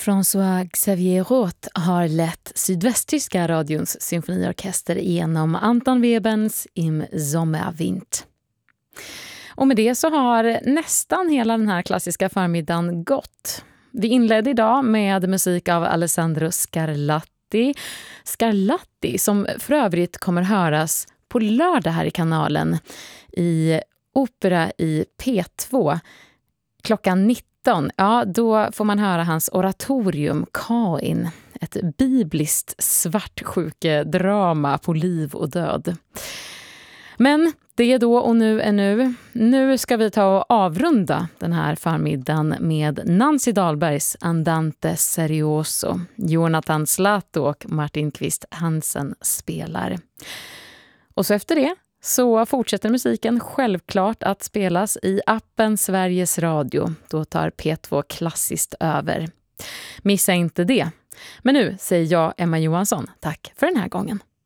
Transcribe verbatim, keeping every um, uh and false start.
François Xavier Roth har lett sydvästtyska radions symfoniorkester genom Anton Weberns Im Sommerwind. Och med det så har nästan hela den här klassiska förmiddagen gått. Vi inledde idag med musik av Alessandro Scarlatti. Scarlatti som för övrigt kommer höras på lördag här i kanalen i opera i P två klockan nitton. Ja, då får man höra hans oratorium Kain, ett bibliskt svartsjukedrama på liv och död. Men det är då och nu är nu. Nu ska vi ta och avrunda den här förmiddagen med Nancy Dahlbergs Andante Serioso. Jonathan Slato och Martin Kvist Hansen spelar. Och så efter det så fortsätter musiken självklart att spelas i appen Sveriges Radio. Då tar P två klassiskt över. Missa inte det. Men nu säger jag, Emma Johansson, tack för den här gången.